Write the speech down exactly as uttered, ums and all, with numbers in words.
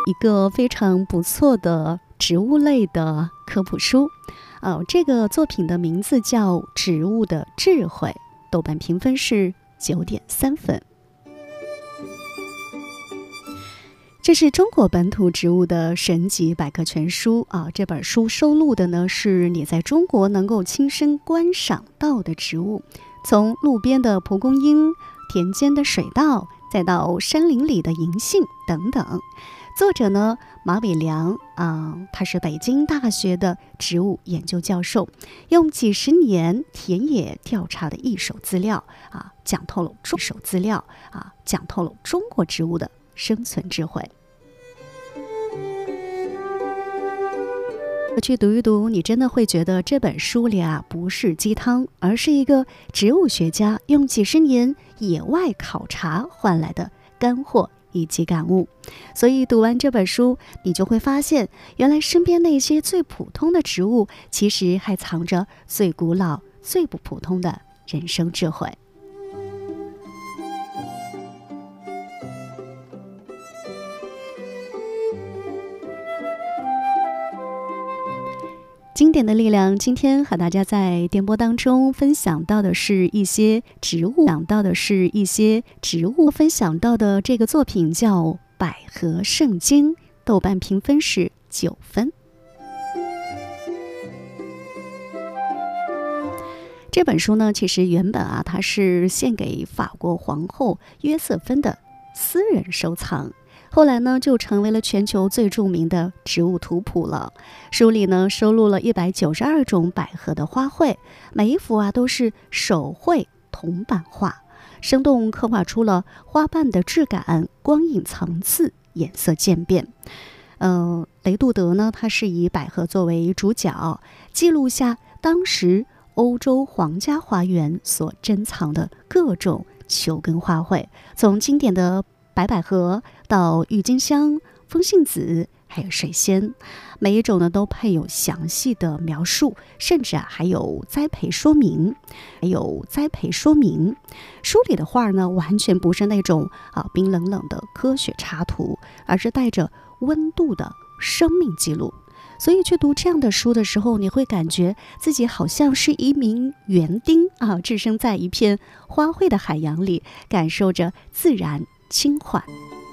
一个非常不错的植物类的科普书，呃，这个作品的名字叫《植物的智慧》，豆瓣评分是九点三分。这是中国本土植物的神级百科全书啊！这本书收录的呢是你在中国能够亲身观赏到的植物，从路边的蒲公英、田间的水稻，再到山林里的银杏等等。作者呢马伟良啊，他是北京大学的植物研究教授，用几十年田野调查的一手资料啊，讲透了中手资料啊，讲透了中国植物的生存智慧。去读一读，你真的会觉得这本书里啊不是鸡汤，而是一个植物学家用几十年野外考察换来的干货以及感悟。所以读完这本书，你就会发现，原来身边那些最普通的植物，其实还藏着最古老、最不普通的人生智慧。经典的力量，今天和大家在电波当中分享到的是一些植物，讲到的是一些植物，分享到的这个作品叫《百合圣经》，豆瓣评分是九分。这本书呢，其实原本啊，它是献给法国皇后约瑟芬的私人收藏。后来呢，就成为了全球最著名的植物图谱了。书里呢，收录了一百九十二种百合的花卉，每一幅啊都是手绘铜版画，生动刻画出了花瓣的质感、光影层次、颜色渐变。呃，雷杜德呢，他是以百合作为主角，记录下当时欧洲皇家花园所珍藏的各种球根花卉，从经典的白百合到郁金香、风信子，还有水仙，每一种呢都配有详细的描述，甚至啊还有栽培说明，还有栽培说明。书里的画呢，完全不是那种啊冰冷冷的科学插图，而是带着温度的生命记录。所以去读这样的书的时候，你会感觉自己好像是一名园丁啊，置身在一片花卉的海洋里，感受着自然轻缓。